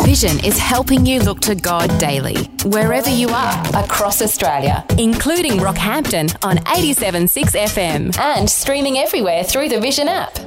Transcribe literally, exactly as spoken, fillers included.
Vision is helping you look to God daily, wherever you are, across Australia, including Rockhampton on eighty-seven point six F M and streaming everywhere through the Vision app.